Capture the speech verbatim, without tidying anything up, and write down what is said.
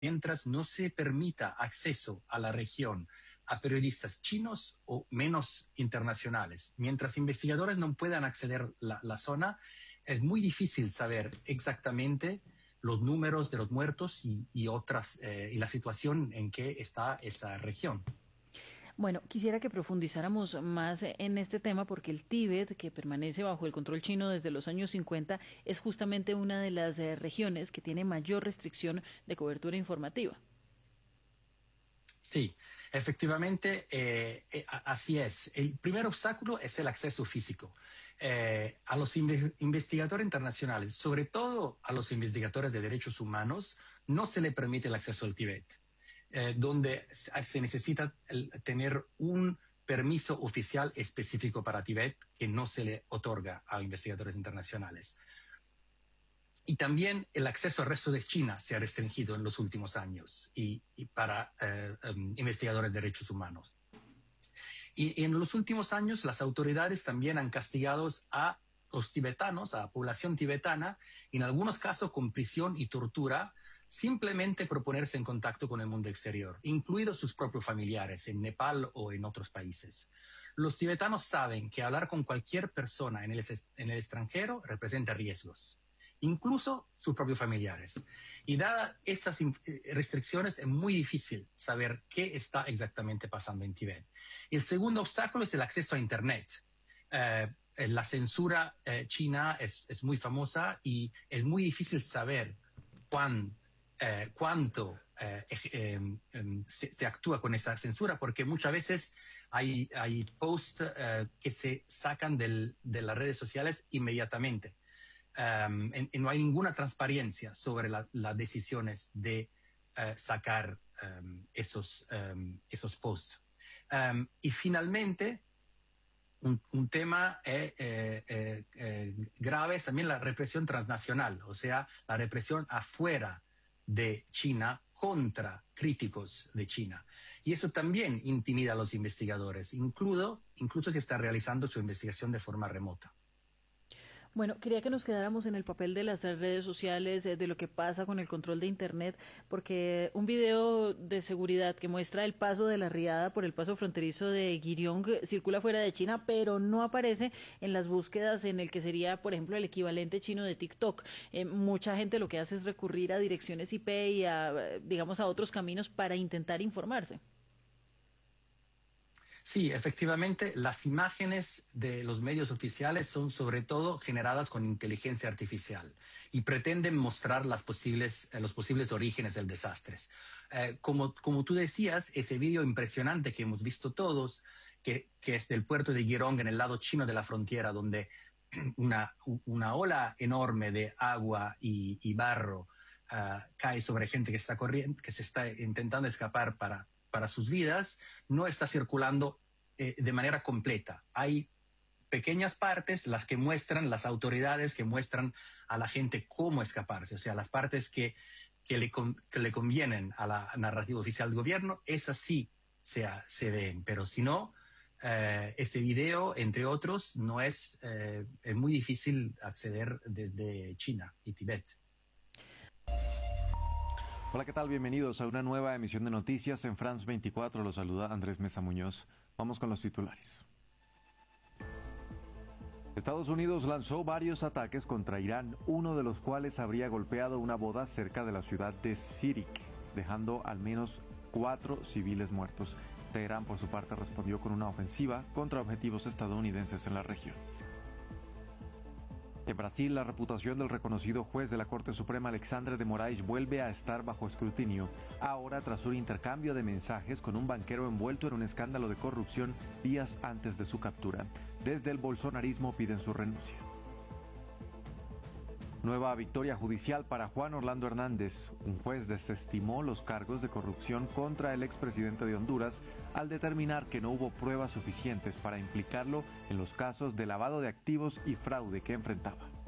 mientras no se permita acceso a la región a periodistas chinos o menos internacionales, mientras investigadores no puedan acceder a la, la zona, es muy difícil saber exactamente los números de los muertos y, y, otras, eh, y la situación en que está esa región. Bueno, quisiera que profundizáramos más en este tema porque el Tíbet, que permanece bajo el control chino desde los años cincuenta, es justamente una de las eh, regiones que tiene mayor restricción de cobertura informativa. Sí, efectivamente, eh, eh, así es. El primer obstáculo es el acceso físico. Eh, a los inve investigadores internacionales, sobre todo a los investigadores de derechos humanos, no se le permite el acceso al Tíbet, eh, donde se necesita el, tener un permiso oficial específico para Tíbet que no se le otorga a investigadores internacionales. Y también el acceso al resto de China se ha restringido en los últimos años y, y para eh, um, investigadores de derechos humanos. Y, y en los últimos años las autoridades también han castigado a los tibetanos, a la población tibetana, en algunos casos con prisión y tortura, simplemente por ponerse en contacto con el mundo exterior, incluidos sus propios familiares en Nepal o en otros países. Los tibetanos saben que hablar con cualquier persona en el, en el extranjero representa riesgos, incluso sus propios familiares. Y dadas esas restricciones es muy difícil saber qué está exactamente pasando en Tíbet. El segundo obstáculo es el acceso a Internet. Eh, la censura eh, china es, es muy famosa y es muy difícil saber cuán, eh, cuánto eh, eh, eh, se, se actúa con esa censura, porque muchas veces hay, hay posts eh, que se sacan del, de las redes sociales inmediatamente. Um, en, en no hay ninguna transparencia sobre la, las decisiones de uh, sacar um, esos, um, esos posts. Um, y finalmente, un, un tema eh, eh, eh, eh, grave es también la represión transnacional, o sea, la represión afuera de China contra críticos de China. Y eso también intimida a los investigadores, incluso, incluso si están realizando su investigación de forma remota. Bueno, quería que nos quedáramos en el papel de las redes sociales, de lo que pasa con el control de Internet, porque un video de seguridad que muestra el paso de la riada por el paso fronterizo de Gireong circula fuera de China, pero no aparece en las búsquedas en el que sería, por ejemplo, el equivalente chino de TikTok. Eh, mucha gente lo que hace es recurrir a direcciones I P y a, digamos, a otros caminos para intentar informarse. Sí, efectivamente, las imágenes de los medios oficiales son sobre todo generadas con inteligencia artificial y pretenden mostrar las posibles, eh, los posibles orígenes del desastre. Eh, como, como tú decías, ese vídeo impresionante que hemos visto todos, que, que es del puerto de Gireong en el lado chino de la frontera, donde una, una ola enorme de agua y, y barro uh, cae sobre gente que, está corriendo, que se está intentando escapar para para sus vidas, no está circulando eh, de manera completa. Hay pequeñas partes, las que muestran, las autoridades que muestran a la gente cómo escaparse, o sea, las partes que, que, le, que le convienen a la narrativa oficial del gobierno, esas sí se, se ven, pero si no, eh, este video, entre otros, no es, eh, es muy difícil acceder desde China y Tíbet. Hola, ¿qué tal? Bienvenidos a una nueva emisión de noticias en France veinticuatro. Los saluda Andrés Mesa Muñoz. Vamos con los titulares. Estados Unidos lanzó varios ataques contra Irán, uno de los cuales habría golpeado una boda cerca de la ciudad de Sirik, dejando al menos cuatro civiles muertos. Teherán, por su parte, respondió con una ofensiva contra objetivos estadounidenses en la región. En Brasil, la reputación del reconocido juez de la Corte Suprema Alexandre de Moraes vuelve a estar bajo escrutinio, ahora tras un intercambio de mensajes con un banquero envuelto en un escándalo de corrupción días antes de su captura. Desde el bolsonarismo piden su renuncia. Nueva victoria judicial para Juan Orlando Hernández. Un juez desestimó los cargos de corrupción contra el expresidente de Honduras al determinar que no hubo pruebas suficientes para implicarlo en los casos de lavado de activos y fraude que enfrentaba.